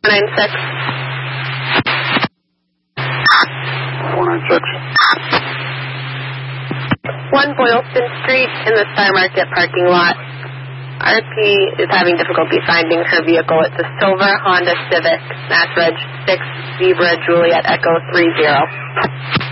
496. 496. 1 Boylston Street in the Star Market parking lot. RP is having difficulty finding her vehicle. It's a silver Honda Civic, Mass Reg 6 Zebra Juliet Echo 30.